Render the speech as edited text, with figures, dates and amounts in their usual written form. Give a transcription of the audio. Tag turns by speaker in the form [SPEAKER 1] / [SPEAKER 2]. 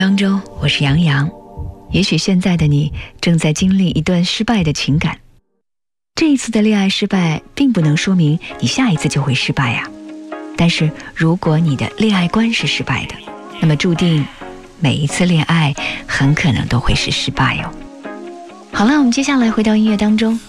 [SPEAKER 1] 当中，我是杨洋。也许现在的你正在经历一段失败的情感，这一次的恋爱失败并不能说明你下一次就会失败啊。但是如果你的恋爱观是失败的，那么注定每一次恋爱很可能都会是失败哦。好了，我们接下来回到音乐当中，